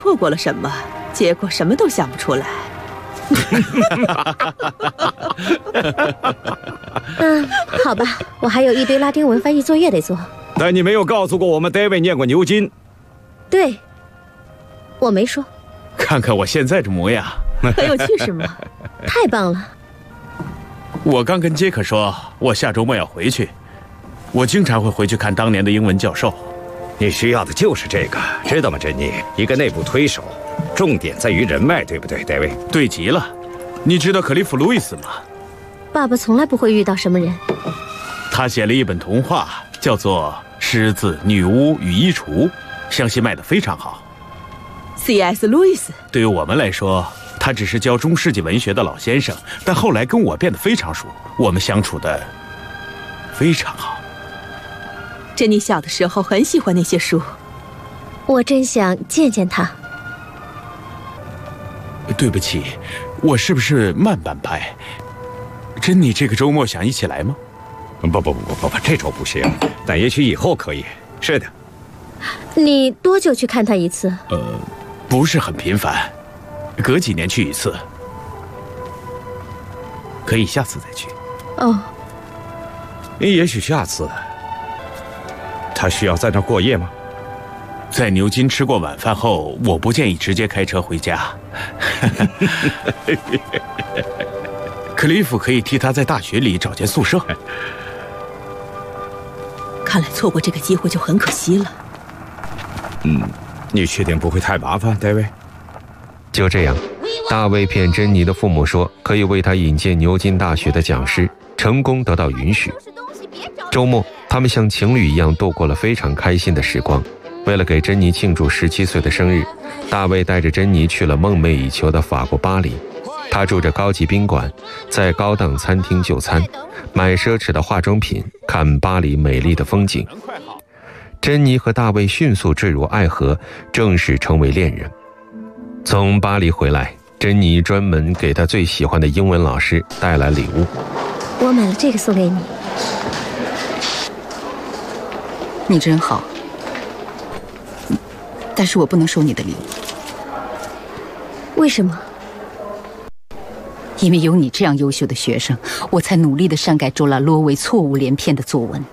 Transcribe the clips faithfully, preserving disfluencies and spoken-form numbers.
错过了什么，结果什么都想不出来。 嗯，好吧，我还有一堆拉丁文翻译作业得做。 但你没有告诉过我们 David 念过牛津。 对，我没说。 看看我现在这模样， 很有趣是吗？ 太棒了！ 我刚跟杰克说，我下周末要回去。我经常会回去看当年的英文教授。 你需要的就是这个，知道吗，珍妮？一个内部推手，重点在于人脉，对不对 ，David？ 对极了。你知道克利夫·路易斯吗？ 爸爸从来不会遇到什么人。 他写了一本童话，叫做《狮子、女巫与衣橱》，相信卖得非常好。 C S 路易斯， 对于我们来说，他只是教中世纪文学的老先生，但后来跟我变得非常熟，我们相处的非常好。 珍妮小的时候很喜欢那些书， 我真想见见他。 对不起，我是不是慢半拍？珍妮这个周末想一起来吗？ 不不不不不不，这周不行，但也许以后可以。是的。 你多久去看他一次？ 呃，不是很频繁，隔几年去一次。可以下次再去。 哦。 也许下次。他需要在那儿过夜吗？ 在牛津吃过晚饭后，我不建议直接开车回家。克利夫可以替他在大学里找间宿舍。 看来错过这个机会就很可惜了。 嗯，你确定不会太麻烦，戴维？ 就这样，大卫骗珍妮的父母说可以为他引荐牛津大学的讲师，成功得到允许。周末，他们像情侣一样度过了非常开心的时光。为了给珍妮庆祝十七岁的生日，大卫带着珍妮去了梦寐以求的法国巴黎。他住着高级宾馆，在高档餐厅就餐，买奢侈的化妆品，看巴黎美丽的风景。珍妮和大卫迅速坠入爱河，正式成为恋人。从巴黎回来，珍妮专门给她最喜欢的英文老师带来礼物。 我买了这个送给你。 你真好，但是我不能收你的礼物。 为什么？ 因为有你这样优秀的学生，我才努力地删改周拉罗维错误连篇的作文。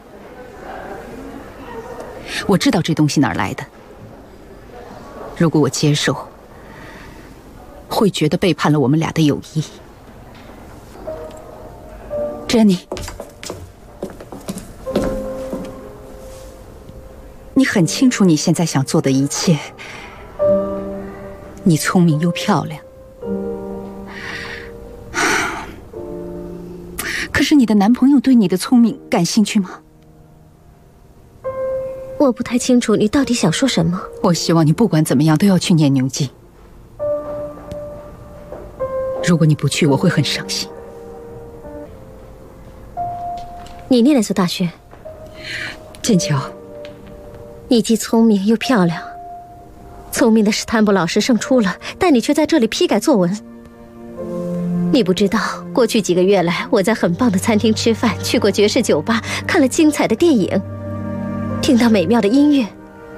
我知道这东西哪儿来的，如果我接受，会觉得背叛了我们俩的友谊。珍妮，你很清楚你现在想做的一切。你聪明又漂亮，可是你的男朋友对你的聪明感兴趣吗？ 我不太清楚你到底想说什么。 我希望你不管怎么样都要去念牛津。如果你不去，我会很伤心。 你念哪所大学？ 剑桥。 你既聪明又漂亮，聪明的史坦布老师胜出了，但你却在这里批改作文。你不知道，过去几个月来，我在很棒的餐厅吃饭，去过爵士酒吧，看了精彩的电影，听到美妙的音乐。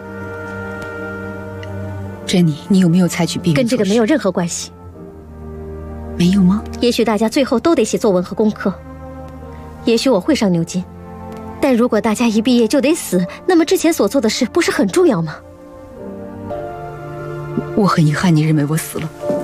珍妮，你有没有采取避孕措施？ 跟这个没有任何关系。 没有吗？ 也许大家最后都得写作文和功课，也许我会上牛津，但如果大家一毕业就得死，那么之前所做的事不是很重要吗？ 我很遗憾你认为我死了。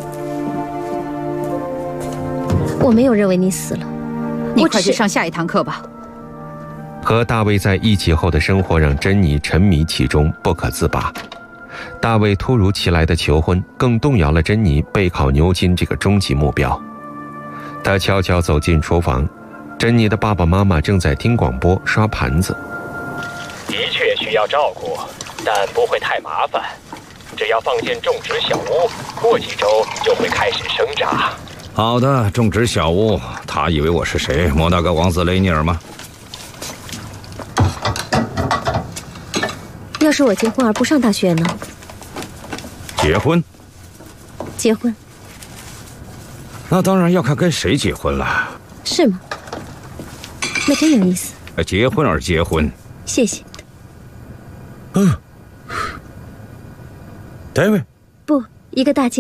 我没有认为你死了。 你快去上下一堂课吧。 和大卫在一起后的生活让珍妮沉迷其中，不可自拔。大卫突如其来的求婚更动摇了珍妮备考牛津这个终极目标。他悄悄走进厨房，珍妮的爸爸妈妈正在听广播刷盘子。 的确需要照顾，但不会太麻烦。只要放进种植小屋，过几周就会开始生长。 好的，种植小屋。他以为我是谁？摩纳哥王子雷尼尔吗？ 要是我结婚而不上大学呢？ 结婚？ 结婚。 那当然要看跟谁结婚了。 是吗？那真有意思。 结婚而结婚。 谢谢。 嗯。David， 不，一个大件。